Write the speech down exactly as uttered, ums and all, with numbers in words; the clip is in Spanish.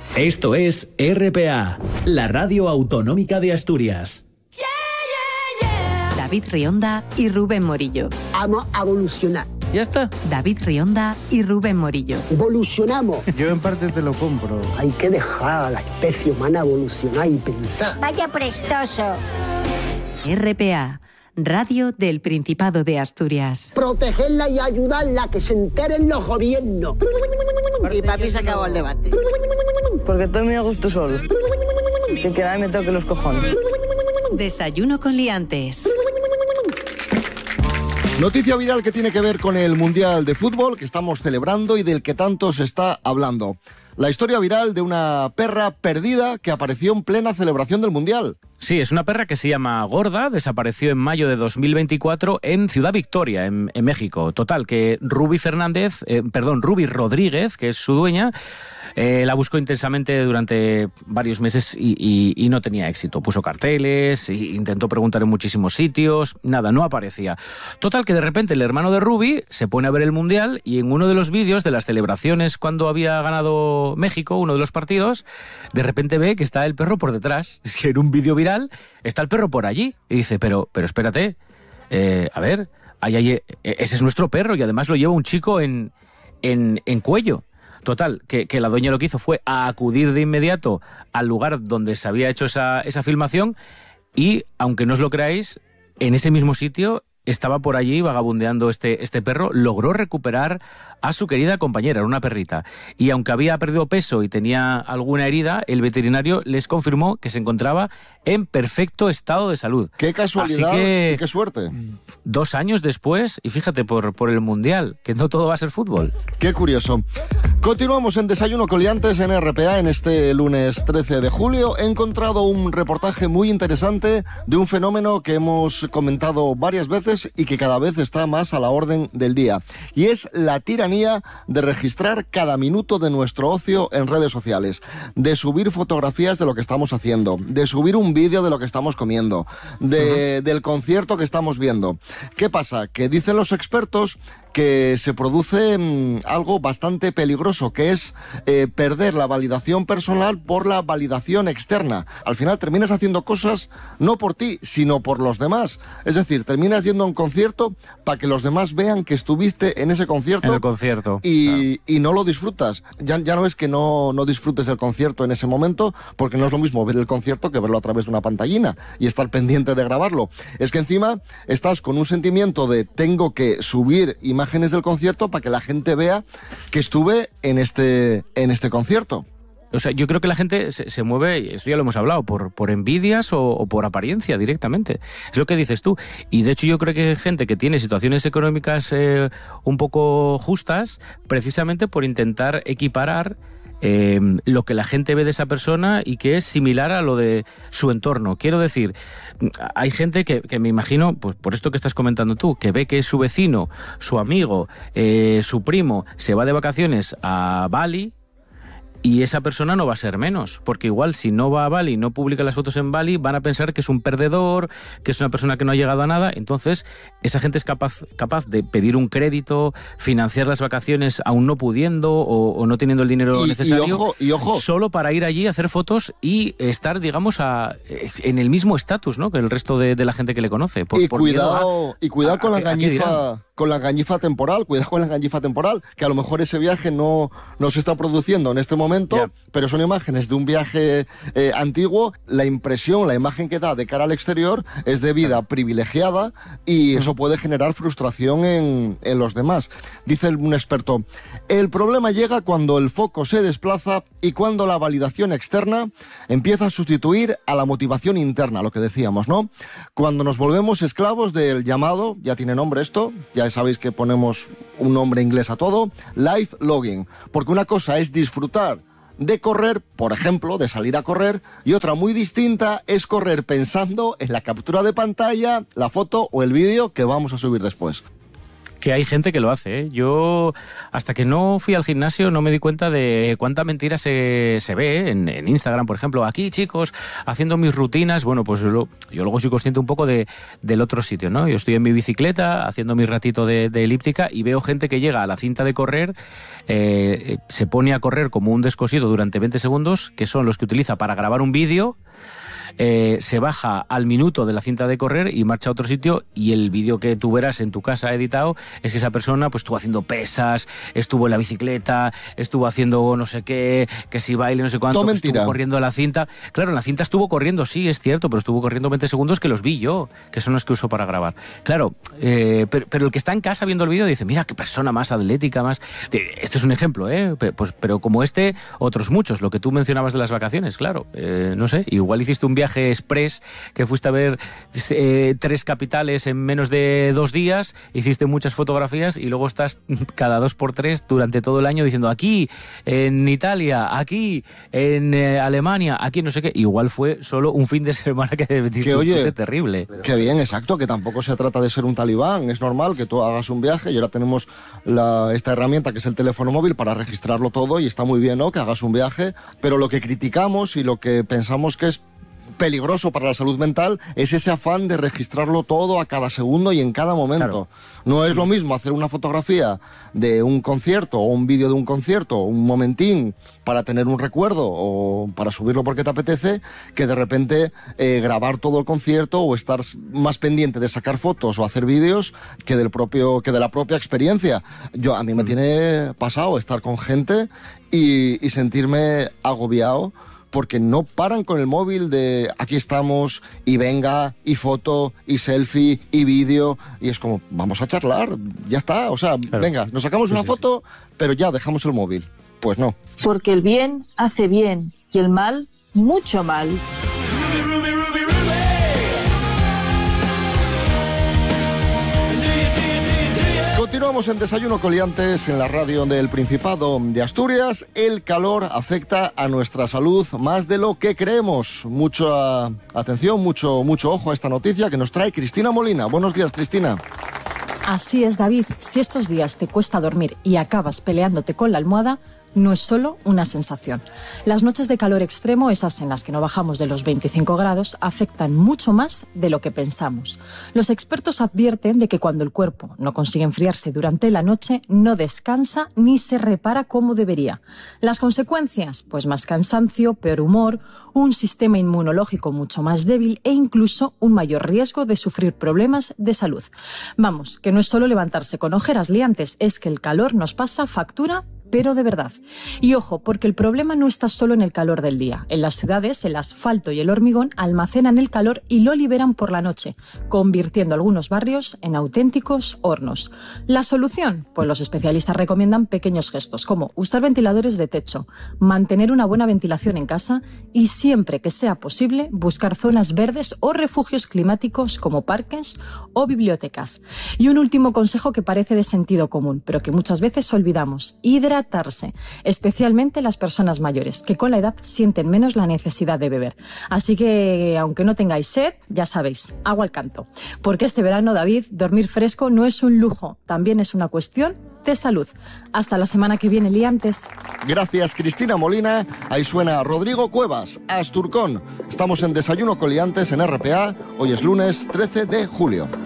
Esto es R P A, la radio autonómica de Asturias. David Rionda y Rubén Morillo. Vamos a evolucionar. ¿Ya está? David Rionda y Rubén Morillo. Evolucionamos. Yo en parte te lo compro. Hay que dejar a la especie humana evolucionar y pensar. Vaya prestoso. R P A, Radio del Principado de Asturias. Protegerla y ayudarla, que se enteren los gobiernos. Y papi se acabó el debate. Porque estoy muy a gusto solo. Que que nadie me toque los cojones. Desayuno con liantes. Noticia viral que tiene que ver con el Mundial de Fútbol que estamos celebrando y del que tanto se está hablando. La historia viral de una perra perdida que apareció en plena celebración del Mundial. Sí, es una perra que se llama Gorda, desapareció en mayo de dos mil veinticuatro en Ciudad Victoria, en, en México. Total, que Ruby Fernández, eh, perdón, Ruby Rodríguez, que es su dueña, eh, la buscó intensamente durante varios meses y, y, y no tenía éxito. Puso carteles, intentó preguntar en muchísimos sitios, nada, no aparecía. Total, que de repente el hermano de Ruby se pone a ver el Mundial y en uno de los vídeos de las celebraciones cuando había ganado México, uno de los partidos, de repente ve que está el perro por detrás. Es que en un vídeo viral está el perro por allí y dice, pero, pero espérate, eh, a ver, ahí, ahí, ese es nuestro perro y además lo lleva un chico en, en, en cuello. Total, que, que la dueña lo que hizo fue a acudir de inmediato al lugar donde se había hecho esa, esa filmación y, aunque no os lo creáis, en ese mismo sitio estaba por allí vagabundeando este, este perro, logró recuperar a su querida compañera, era una perrita. Y aunque había perdido peso y tenía alguna herida, el veterinario les confirmó que se encontraba en perfecto estado de salud. ¡Qué casualidad! Así que, y ¡qué suerte! Dos años después, y fíjate, por, por el Mundial, que no todo va a ser fútbol. ¡Qué curioso! Continuamos en Desayuno con Liantes en R P A en este lunes trece de julio. He encontrado un reportaje muy interesante de un fenómeno que hemos comentado varias veces y que cada vez está más a la orden del día. Y es la tiranía de registrar cada minuto de nuestro ocio en redes sociales, de subir fotografías de lo que estamos haciendo, de subir un vídeo de lo que estamos comiendo, de, uh-huh. del concierto que estamos viendo. ¿Qué pasa? Que dicen los expertos que se produce mmm, algo bastante peligroso, que es eh, perder la validación personal por la validación externa. Al final terminas haciendo cosas no por ti, sino por los demás. Es decir, terminas yendo a un concierto para que los demás vean que estuviste en ese concierto. En el concierto. Y, claro. y no lo disfrutas. Ya, ya no es que no, no disfrutes el concierto en ese momento, porque no es lo mismo ver el concierto que verlo a través de una pantallina y estar pendiente de grabarlo. Es que encima estás con un sentimiento de tengo que subir imágenes imágenes del concierto para que la gente vea que estuve en este, en este concierto. O sea, yo creo que la gente se, se mueve, esto ya lo hemos hablado, por, por envidias o, o por apariencia directamente. Es lo que dices tú. Y de hecho yo creo que hay gente que tiene situaciones económicas eh, un poco justas, precisamente por intentar equiparar Eh, lo que la gente ve de esa persona y que es similar a lo de su entorno. Quiero decir, hay gente que, que me imagino, pues por esto que estás comentando tú, que ve que su vecino, su amigo, eh, su primo se va de vacaciones a Bali y esa persona no va a ser menos, porque igual si no va a Bali, no publica las fotos en Bali, van a pensar que es un perdedor, que es una persona que no ha llegado a nada. Entonces esa gente es capaz, capaz de pedir un crédito, financiar las vacaciones aún no pudiendo o, o no teniendo el dinero y, necesario, y ojo, y ojo. solo para ir allí a hacer fotos y estar, digamos, a, en el mismo estatus, ¿no?, que el resto de, de la gente que le conoce. Por, y, por cuidado, a, y cuidado con a, la a, gañifa... con la engañifa temporal, cuidado con la engañifa temporal, que a lo mejor ese viaje no, no se está produciendo en este momento, yeah. pero son imágenes de un viaje eh, antiguo. La impresión, la imagen que da de cara al exterior es de vida privilegiada y eso puede generar frustración en, en los demás. Dice un experto, el problema llega cuando el foco se desplaza y cuando la validación externa empieza a sustituir a la motivación interna, lo que decíamos, ¿no? Cuando nos volvemos esclavos del llamado, ya tiene nombre esto, ya sabéis que ponemos un nombre inglés a todo, life logging, porque una cosa es disfrutar de correr, por ejemplo, de salir a correr, y otra muy distinta es correr pensando en la captura de pantalla, la foto o el vídeo que vamos a subir después. que hay gente que lo hace, ¿eh? Yo, hasta que no fui al gimnasio, no me di cuenta de cuánta mentira se, se ve en, en Instagram, por ejemplo. Aquí, chicos, haciendo mis rutinas. Bueno, pues yo, yo luego soy consciente un poco de, del otro sitio, ¿no? Yo estoy en mi bicicleta, haciendo mi ratito de, de elíptica, y veo gente que llega a la cinta de correr, eh, se pone a correr como un descosido durante veinte segundos, que son los que utiliza para grabar un vídeo. Eh, se baja al minuto de la cinta de correr y marcha a otro sitio, y el vídeo que tú verás en tu casa editado es que esa persona pues estuvo haciendo pesas, estuvo en la bicicleta, estuvo haciendo no sé qué, que si baile no sé cuánto, que estuvo corriendo a la cinta. Claro, en la cinta estuvo corriendo, sí, es cierto, pero estuvo corriendo veinte segundos que los vi yo, que son los que uso para grabar. Claro, eh, pero, pero el que está en casa viendo el vídeo dice, mira qué persona más atlética, más... Esto es un ejemplo, ¿eh? Pues, pero como este, otros muchos, lo que tú mencionabas de las vacaciones, claro, eh, no sé, igual hiciste un viaje express, que fuiste a ver eh, tres capitales en menos de dos días, hiciste muchas fotografías y luego estás cada dos por tres durante todo el año diciendo aquí, en Italia, aquí, en eh, Alemania, aquí no sé qué. Igual fue solo un fin de semana que te metiste un chute terrible. Qué bien, exacto, que tampoco se trata de ser un talibán, es normal que tú hagas un viaje y ahora tenemos la, esta herramienta que es el teléfono móvil para registrarlo todo y está muy bien, ¿no?, que hagas un viaje, pero lo que criticamos y lo que pensamos que es peligroso para la salud mental es ese afán de registrarlo todo a cada segundo y en cada momento. Claro. No es lo mismo hacer una fotografía de un concierto o un vídeo de un concierto, un momentín para tener un recuerdo o para subirlo porque te apetece, que de repente eh, grabar todo el concierto o estar más pendiente de sacar fotos o hacer vídeos que del propio que de la propia experiencia. Yo a mí me tiene pasado estar con gente y, y sentirme agobiado porque no paran con el móvil de aquí estamos y venga, y foto, y selfie, y vídeo, y es como, vamos a charlar, ya está, o sea, claro. Venga, nos sacamos sí, una sí, foto, sí. Pero ya dejamos el móvil. Pues no. Porque el bien hace bien, y el mal, mucho mal. Continuamos en Desayuno Coliantes en la radio del Principado de Asturias. El calor afecta a nuestra salud más de lo que creemos. Mucha atención, mucho, mucho ojo a esta noticia que nos trae Cristina Molina. Buenos días, Cristina. Así es, David. Si estos días te cuesta dormir y acabas peleándote con la almohada, no es solo una sensación. Las noches de calor extremo, esas en las que no bajamos de los veinticinco grados, afectan mucho más de lo que pensamos. Los expertos advierten de que cuando el cuerpo no consigue enfriarse durante la noche, no descansa ni se repara como debería. ¿Las consecuencias? Pues más cansancio, peor humor, un sistema inmunológico mucho más débil e incluso un mayor riesgo de sufrir problemas de salud. Vamos, que no es solo levantarse con ojeras liantes, es que el calor nos pasa factura, pero de verdad. Y ojo, porque el problema no está solo en el calor del día. En las ciudades, el asfalto y el hormigón almacenan el calor y lo liberan por la noche, convirtiendo algunos barrios en auténticos hornos. ¿La solución? Pues los especialistas recomiendan pequeños gestos, como usar ventiladores de techo, mantener una buena ventilación en casa y, siempre que sea posible, buscar zonas verdes o refugios climáticos como parques o bibliotecas. Y un último consejo que parece de sentido común, pero que muchas veces olvidamos: hidratar. Hidratarse, especialmente las personas mayores, que con la edad sienten menos la necesidad de beber. Así que, aunque no tengáis sed, ya sabéis, agua al canto. Porque este verano, David, dormir fresco no es un lujo, también es una cuestión de salud. Hasta la semana que viene, liantes. Gracias, Cristina Molina. Ahí suena Rodrigo Cuevas, Asturcón. Estamos en Desayuno Coliantes en R P A. Hoy es lunes trece de julio.